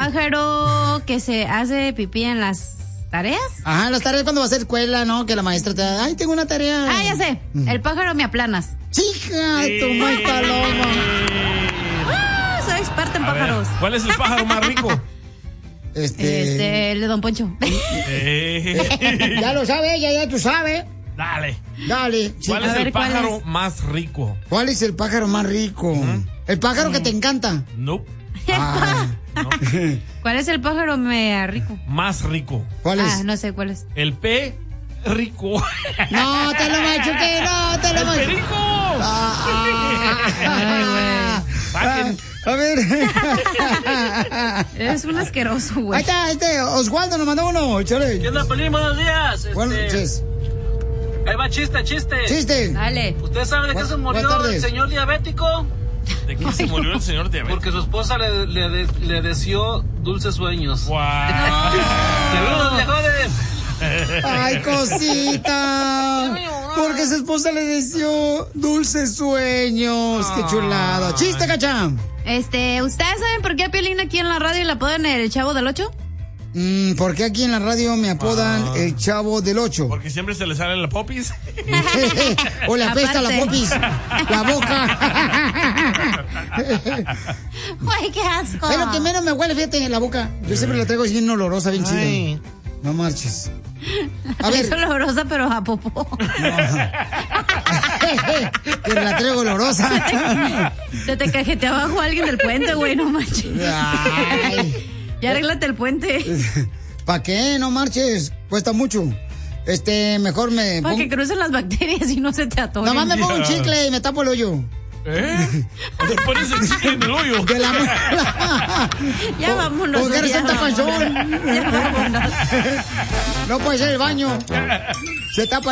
pájaro que se hace pipí en las tareas. Ajá, las tareas cuando va a hacer escuela, ¿no? Que la maestra te da, ay, tengo una tarea. Ah, ya sé. El pájaro me aplanas. Chica, tu muy paloma. Soy experta en pájaros. Ver, ¿cuál es el pájaro más rico? El de Don Poncho. Ya lo sabe ella, ya tú sabes. Dale. Sí. ¿Cuál es el pájaro más rico? ¿Cuál es el pájaro más rico? ¿El pájaro que te encanta? No. No. ¿Cuál es el pájaro rico? Más rico. ¿Cuál es? No sé cuál es. El rico. No, te lo machuqué, no, te lo machuqué. ¡El perico! A ver. Eres un asqueroso, güey. Ahí está, Oswaldo nos mandó uno, chale. ¿Qué onda, Pelín? Buenos días. Ahí va chiste. Dale. ¿Usted sabe de qué se murió el señor diabético? ¿De qué se murió el señor diabético? Porque su esposa le deseó dulces sueños. ¡Wow! ¡Saludos, viejones! Ay, cosita. Porque su esposa le deseó dulces sueños. Qué chulado. Chiste, Cacha. ¿Ustedes saben por qué a Piolín aquí en la radio le apodan el Chavo del 8? ¿Por qué aquí en la radio me apodan el Chavo del 8? Porque siempre se le sale la popis. O le apesta la popis. La boca. Ay, qué asco. Es lo que menos me huele, fíjate, en la boca. Yo siempre la traigo bien olorosa, bien chida. No marches. A ver. Es olorosa, pero a popó. No. Pero la traigo olorosa. Se te cajetea abajo alguien del puente, güey, no marches. Ay. Ya arréglate el puente. ¿Para qué? No marches. Cuesta mucho. Mejor me para que crucen las bacterias y no se te atoren. Nomás me pongo un chicle y me tapo el hoyo. ¿Te pones el chicle en el hoyo? Ya vámonos. Porque eres un tapanzón. Ya vámonos. No puede ser el baño. Se tapa